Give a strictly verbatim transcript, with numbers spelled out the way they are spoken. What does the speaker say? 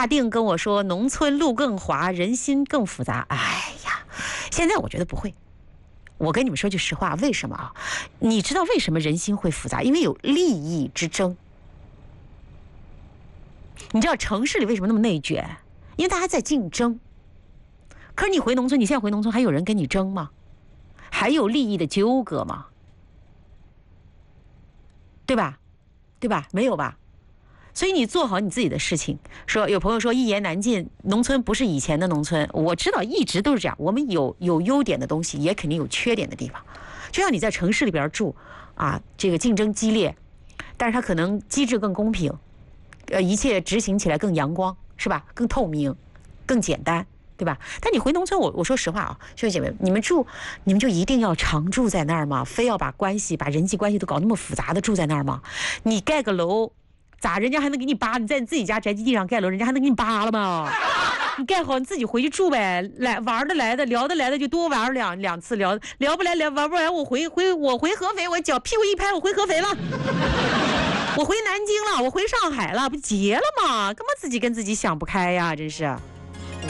大定跟我说，农村路更滑，人心更复杂。哎呀，现在我觉得不会。我跟你们说句实话，为什么啊？你知道为什么人心会复杂？因为有利益之争。你知道城市里为什么那么内卷？因为大家在竞争。可是你回农村，你现在回农村还有人跟你争吗？还有利益的纠葛吗？对吧？对吧？没有吧？所以你做好你自己的事情。说有朋友说一言难尽，农村不是以前的农村，我知道一直都是这样。我们有有优点的东西，也肯定有缺点的地方。就像你在城市里边住啊，这个竞争激烈，但是它可能机制更公平，呃，一切执行起来更阳光，是吧？更透明，更简单，对吧？但你回农村，我我说实话啊，兄弟姐妹，你们住，你们就一定要常住在那儿吗？非要把关系、把人际关系都搞那么复杂的住在那儿吗？你盖个楼。咋人家还能给你扒？你在你自己家宅基地上盖楼，人家还能给你扒了吗？你盖好你自己回去住呗，来玩的来的，聊的来的就多玩两两次，聊聊不来聊玩不来，我回回我回合肥，我脚屁股一拍，我回合肥了，我回南京了，我回上海了，不结了吗？干嘛自己跟自己想不开呀？真是。